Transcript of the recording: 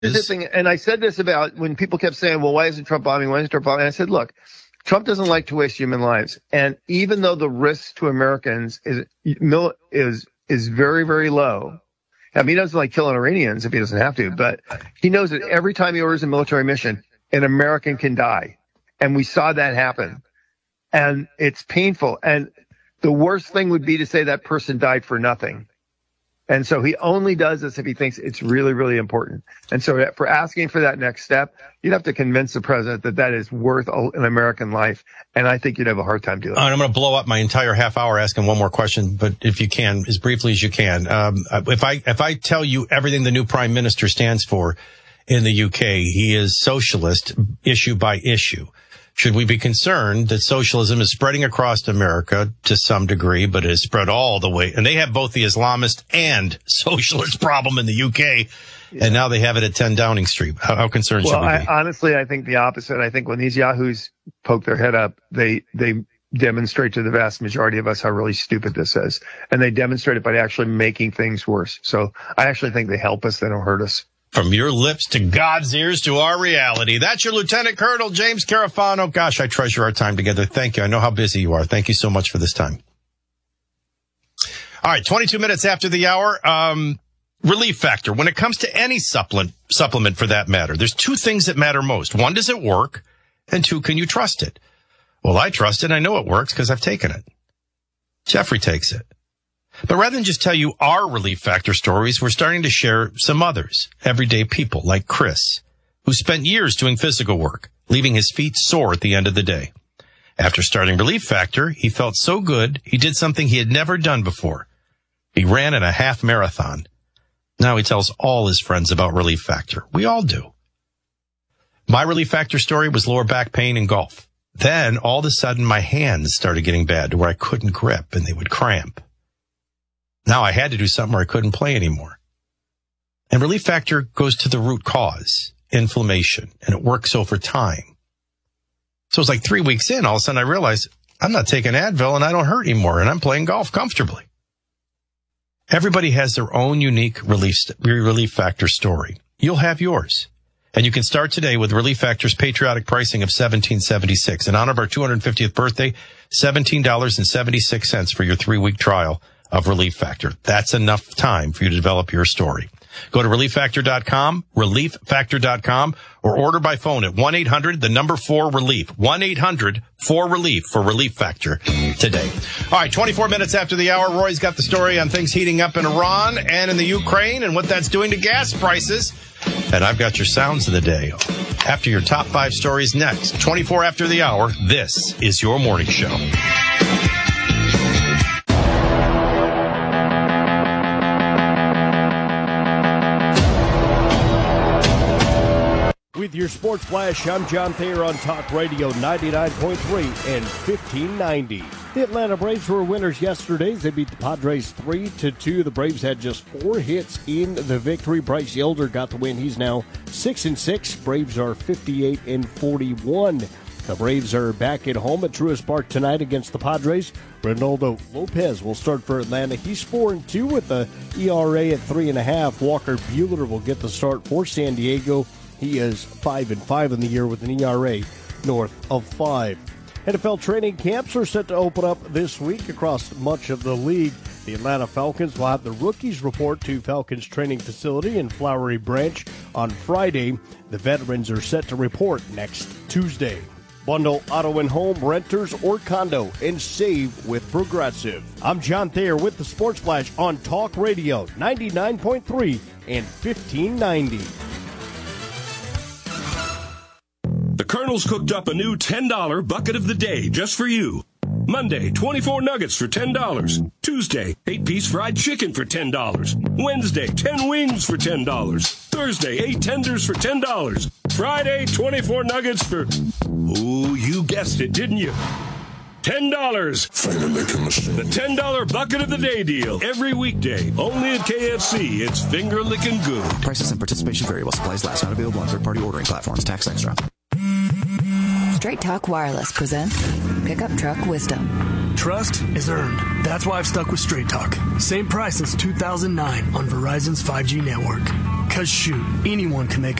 the thing, and I said this about when people kept saying, well, why isn't Trump bombing? Why isn't Trump bombing? And I said, look, Trump doesn't like to waste human lives. And even though the risk to Americans is very, very low, I mean, he doesn't like killing Iranians if he doesn't have to, but he knows that every time he orders a military mission, an American can die. And we saw that happen. And it's painful. And the worst thing would be to say that person died for nothing. And so he only does this if he thinks it's really, really important. And so for asking for that next step, you'd have to convince the president that that is worth an American life. And I think you'd have a hard time doing it. I'm going to blow up my entire half hour asking one more question, but if you can, as briefly as you can. If I tell you everything the new prime minister stands for in the UK, he is socialist issue by issue. Should we be concerned that socialism is spreading across America to some degree, but it has spread all the way? And they have both the Islamist and socialist problem in the UK, and now they have it at 10 Downing Street. How concerned should we be? Honestly, I think the opposite. I think when these yahoos poke their head up, they demonstrate to the vast majority of us how really stupid this is. And they demonstrate it by actually making things worse. So I actually think they help us. They don't hurt us. From your lips to God's ears to our reality. That's your Lieutenant Colonel James Carafano. Gosh, I treasure our time together. Thank you. I know how busy you are. Thank you so much for this time. All right, 22 minutes after the hour. Relief factor. When it comes to any supplement for that matter, there's two things that matter most. One, does it work? And two, can you trust it? Well, I trust it. I know it works because I've taken it. Jeffrey takes it. But rather than just tell you our Relief Factor stories, we're starting to share some others. Everyday people like Chris, who spent years doing physical work, leaving his feet sore at the end of the day. After starting Relief Factor, he felt so good, he did something he had never done before. He ran in a half marathon. Now he tells all his friends about Relief Factor. We all do. My Relief Factor story was lower back pain and golf. Then, all of a sudden, my hands started getting bad to where I couldn't grip and they would cramp. Now I had to do something or I couldn't play anymore. And Relief Factor goes to the root cause, inflammation, and it works over time. So it was like 3 weeks in, all of a sudden I realized I'm not taking Advil and I don't hurt anymore and I'm playing golf comfortably. Everybody has their own unique Relief Factor story. You'll have yours. And you can start today with Relief Factor's patriotic pricing of $17.76. In honor of our 250th birthday, $17.76 for your 3-week trial of Relief Factor. That's enough time for you to develop your story. Go to ReliefFactor.com, ReliefFactor.com, or order by phone at 1-800-4-RELIEF, 1-800-4-RELIEF for Relief Factor today. All right, 24 minutes after the hour, Roy's got the story on things heating up in Iran and in the Ukraine and what that's doing to gas prices. And I've got your sounds of the day. After your top 5 stories next, 24 after the hour, this is your morning show. With your Sports Flash, I'm John Thayer on Talk Radio 99.3 and 1590. The Atlanta Braves were winners yesterday. They beat the Padres 3-2. The Braves had just 4 hits in the victory. Bryce Elder got the win. He's now 6-6. Braves are 58-41. The Braves are back at home at Truist Park tonight against the Padres. Ronaldo Lopez will start for Atlanta. He's 4-2 with the ERA at 3.5. Walker Buehler will get the start for San Diego. He is 5-5 in the year with an ERA north of 5. NFL training camps are set to open up this week across much of the league. The Atlanta Falcons will have the rookies report to Falcons training facility in Flowery Branch on Friday. The veterans are set to report next Tuesday. Bundle auto and home, renters, or condo, and save with Progressive. I'm John Thayer with the Sports Flash on Talk Radio 99.3 and 1590. The Colonel's cooked up a new $10 bucket of the day just for you. Monday, 24 nuggets for $10. Tuesday, 8-piece fried chicken for $10. Wednesday, 10 wings for $10. Thursday, 8 tenders for $10. Friday, 24 nuggets for... Oh, you guessed it, didn't you? $10. The $10 bucket of the day deal. Every weekday. Only at KFC. It's finger licking good. Prices and participation vary while supplies last. Not available on third-party ordering platforms. Tax extra. Straight Talk Wireless presents Pickup Truck Wisdom. Trust is earned. That's why I've stuck with Straight Talk. Same price as 2009 on Verizon's 5G network. Because shoot, anyone can make